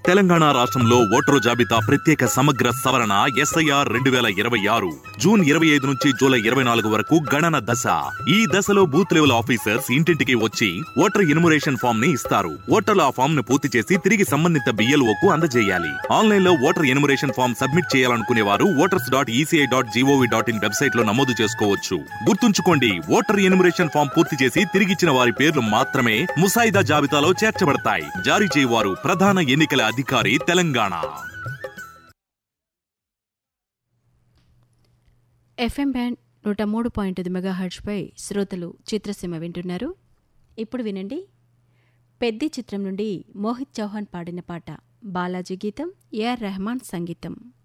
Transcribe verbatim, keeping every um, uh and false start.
తెలంగాణ రాష్ట్రంలో ఓటరు జాబితా ప్రత్యేక సమగ్ర సవరణ ఎస్ఐఆర్ రెండు వేల ఇరవై ఆరు జూన్ ఇరవై ఐదు నుంచి జూలై ఇరవై నాలుగు వరకు గణన దశ. ఈ దశలో బూత్ లెవెల్ ఆఫీసర్స్ ఇంటింటికి వచ్చి ఓటర్ ఎన్యుమరేషన్ ఫామ్ ని ఇస్తారు. ఓటర్లు ఆ ఫామ్ ను పూర్తి చేసి తిరిగి సంబంధిత బిఎల్ఓకు అందజేయాలి. ఆన్లైన్ లో ఓటర్ ఎన్యుమరేషన్ ఫామ్ సబ్మిట్ చేయాలనుకునే వారు voters dot ECI dot GOV dot in website లో నమోదు చేసుకోవచ్చు. గుర్తుంచుకోండి, ఓటర్ ఎన్యుమరేషన్ ఫామ్ పూర్తి చేసి తిరిగిచ్చిన వారి పేర్లు మాత్రమే ముసాయిదా జాబితాలో చేర్చబడతాయి. జారీ చేయవారు ప్రధాన ఎన్నికల అధికారి, తెలంగాణ. ఎఫ్ఎం బ్యాండ్ నూట మూడు పాయింట్ ఐదు మెగాహెర్ట్జ్పై శ్రోతలు చిత్రసీమ వింటున్నారు. ఇప్పుడు వినండి, పెద్ది చిత్రం నుండి మోహిత్ చౌహాన్ పాడిన పాట. బాలాజీ గీతం, ఏఆర్ రెహమాన్ సంగీతం.